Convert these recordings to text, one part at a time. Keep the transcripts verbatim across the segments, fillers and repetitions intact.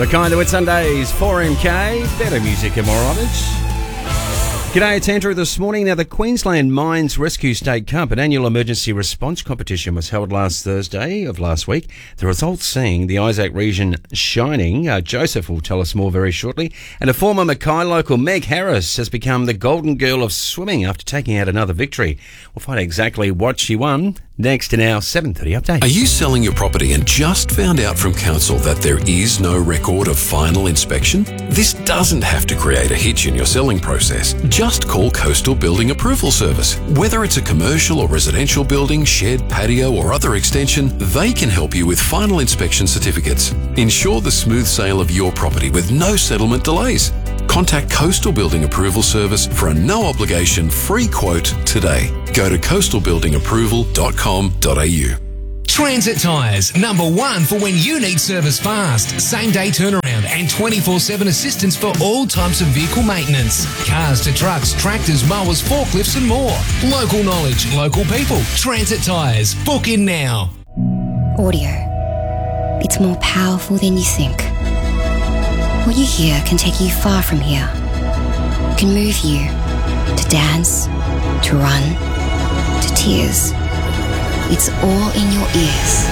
Mackay the Whitsundays, four M K, better music and more on it. G'day, it's Andrew this morning. Now, the Queensland Mines Rescue State Cup, an annual emergency response competition, was held last Thursday of last week. The results seeing the Isaac region shining. Uh, Joseph will tell us more very shortly. And a former Mackay local, Meg Harris, has become the golden girl of swimming after taking out another victory. We'll find out exactly what she won next in our seven thirty update. Are you selling your property and just found out from council that there is no record of final inspection? This doesn't have to create a hitch in your selling process. Just call Coastal Building Approval Service. Whether it's a commercial or residential building, shed, patio or other extension, they can help you with final inspection certificates. Ensure the smooth sale of your property with no settlement delays. Contact Coastal Building Approval Service for a no-obligation free quote today. Go to coastal building approval dot com dot a u. Transit Tyres, number one for when you need service fast, same-day turnaround and twenty-four seven assistance for all types of vehicle maintenance. Cars to trucks, tractors, mowers, forklifts and more. Local knowledge, local people. Transit Tyres. Book in now. Audio. It's more powerful than you think. What you hear can take you far from here. It can move you to dance, to run, to tears. It's all in your ears.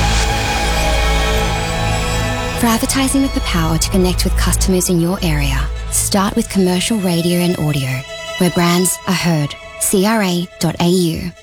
For advertising with the power to connect with customers in your area, start with commercial radio and audio, where brands are heard. C R A dot A U.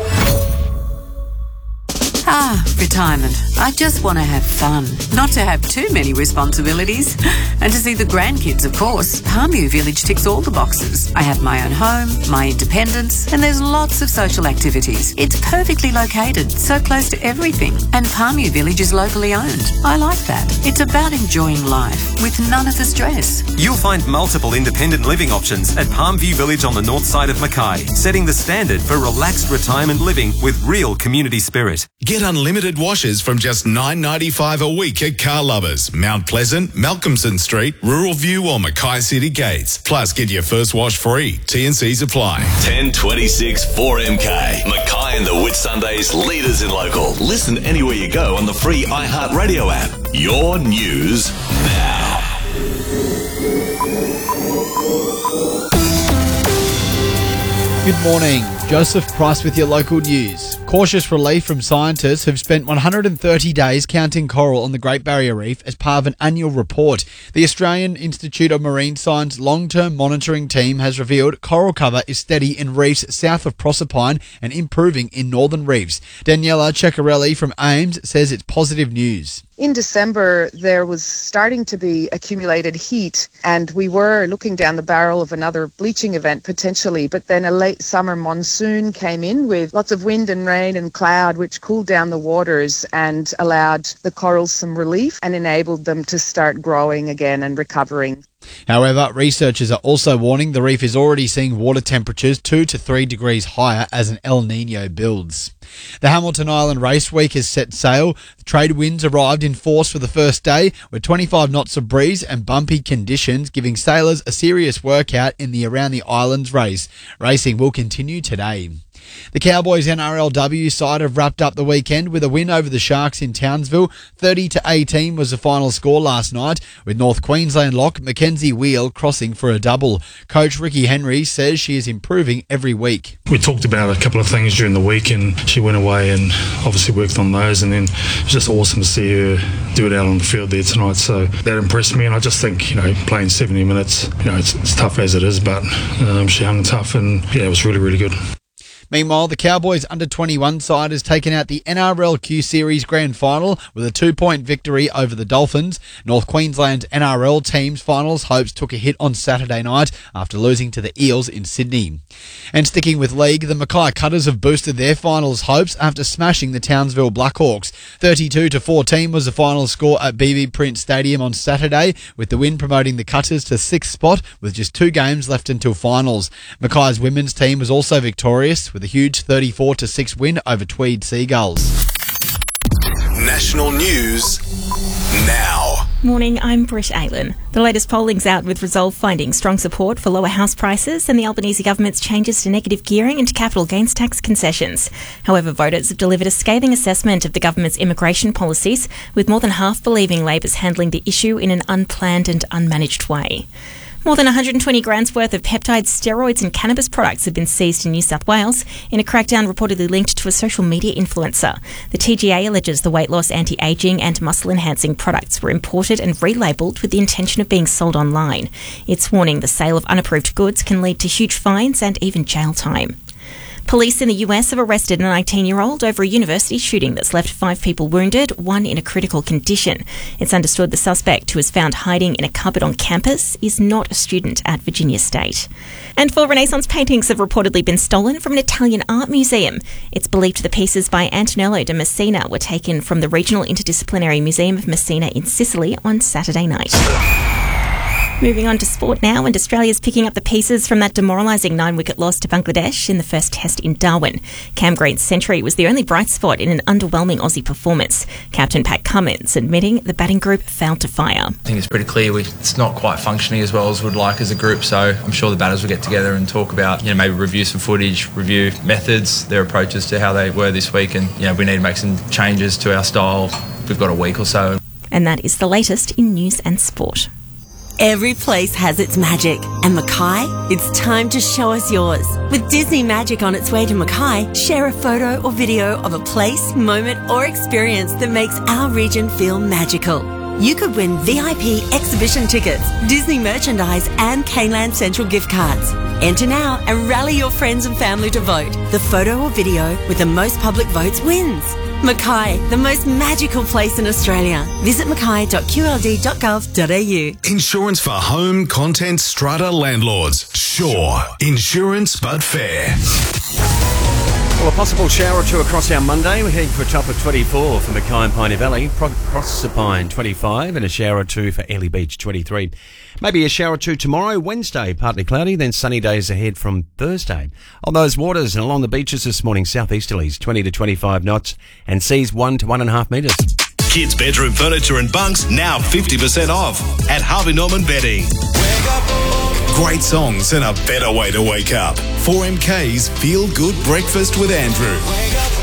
Ah, retirement. I just want to have fun, not to have too many responsibilities, and to see the grandkids, of course. Palmview Village ticks all the boxes. I have my own home, my independence, and there's lots of social activities. It's perfectly located, so close to everything, and Palmview Village is locally owned. I like that. It's about enjoying life with none of the stress. You'll find multiple independent living options at Palmview Village on the north side of Mackay, setting the standard for relaxed retirement living with real community spirit. Get unlimited washes from just nine dollars ninety-five a week at Car Lovers, Mount Pleasant, Malcolmson Street, Rural View or Mackay City Gates. Plus, get your first wash free. T and C's apply. ten twenty-six four M K. Mackay and the Whitsundays, leaders in local. Listen anywhere you go on the free iHeartRadio app. Your news now. Good morning. Joseph Price with your local news. Cautious relief from scientists who've spent one hundred thirty days counting coral on the Great Barrier Reef as part of an annual report. The Australian Institute of Marine Science long-term monitoring team has revealed coral cover is steady in reefs south of Proserpine and improving in northern reefs. Daniela Ceccarelli from AIMS says it's positive news. In December, there was starting to be accumulated heat, and we were looking down the barrel of another bleaching event potentially, but then a late summer monsoon came in with lots of wind and rain and cloud, which cooled down the waters and allowed the corals some relief and enabled them to start growing again and recovering. However, researchers are also warning the reef is already seeing water temperatures two to three degrees higher as an El Niño builds. The Hamilton Island Race Week has set sail. The trade winds arrived in force for the first day with twenty-five knots of breeze and bumpy conditions, giving sailors a serious workout in the Around the Islands race. Racing will continue today. The Cowboys N R L W side have wrapped up the weekend with a win over the Sharks in Townsville. thirty to eighteen was the final score last night, with North Queensland lock Mackenzie Wheel crossing for a double. Coach Ricky Henry says she is improving every week. We talked about a couple of things during the week and she went away and obviously worked on those, and then it was just awesome to see her do it out on the field there tonight. So that impressed me, and I just think, you know, playing seventy minutes, you know, it's, it's tough as it is, but um, she hung tough and yeah, it was really, really good. Meanwhile, the Cowboys under twenty-one side has taken out the N R L Q Series Grand Final with a two-point victory over the Dolphins. North Queensland's N R L team's finals hopes took a hit on Saturday night after losing to the Eels in Sydney. And sticking with league, the Mackay Cutters have boosted their finals hopes after smashing the Townsville Blackhawks. thirty-two to fourteen was the final score at B B Prince Stadium on Saturday, with the win promoting the Cutters to sixth spot with just two games left until finals. Mackay's women's team was also victorious with a huge thirty-four to six win over Tweed Seagulls. National news now. Morning, I'm Brish Aylin. The latest polling's out with Resolve finding strong support for lower house prices and the Albanese government's changes to negative gearing and to capital gains tax concessions. However, voters have delivered a scathing assessment of the government's immigration policies, with more than half believing Labor's handling the issue in an unplanned and unmanaged way. More than one hundred twenty grams worth of peptides, steroids and cannabis products have been seized in New South Wales in a crackdown reportedly linked to a social media influencer. The T G A alleges the weight loss, anti-ageing and muscle-enhancing products were imported and relabelled with the intention of being sold online. It's warning the sale of unapproved goods can lead to huge fines and even jail time. Police in the U S have arrested a nineteen-year-old over a university shooting that's left five people wounded, one in a critical condition. It's understood the suspect, who was found hiding in a cupboard on campus, is not a student at Virginia State. And four Renaissance paintings have reportedly been stolen from an Italian art museum. It's believed the pieces by Antonello de Messina were taken from the Regional Interdisciplinary Museum of Messina in Sicily on Saturday night. Moving on to sport now, and Australia's picking up the pieces from that demoralising nine-wicket loss to Bangladesh in the first test in Darwin. Cam Green's century was the only bright spot in an underwhelming Aussie performance. Captain Pat Cummins admitting the batting group failed to fire. I think it's pretty clear we, it's not quite functioning as well as we'd like as a group, so I'm sure the batters will get together and talk about, you know, maybe review some footage, review methods, their approaches to how they were this week, and, you know, we need to make some changes to our style. We've got a week or so. And that is the latest in news and sport. Every place has its magic, and Mackay, it's time to show us yours. With Disney Magic on its way to Mackay, share a photo or video of a place, moment or experience that makes our region feel magical. You could win V I P exhibition tickets, Disney merchandise and Caneland Central gift cards. Enter now and rally your friends and family to vote. The photo or video with the most public votes wins. Mackay, the most magical place in Australia. Visit mackay dot q l d dot gov dot a u. Insurance for home, content, strata landlords. Sure. Insurance but fair. Well, a possible shower or two across our Monday. We're heading for a top of twenty-four for Mackay and Piney Valley, Pro- Proserpine twenty-five, and a shower or two for Airlie Beach twenty-three. Maybe a shower or two tomorrow, Wednesday, partly cloudy, then sunny days ahead from Thursday. On those waters and along the beaches this morning, southeasterlies twenty to twenty-five knots and seas one to one and a half metres. Kids' bedroom furniture and bunks now fifty percent off at Harvey Norman Bedding. Great songs and a better way to wake up. four M K's Feel Good Breakfast with Andrew.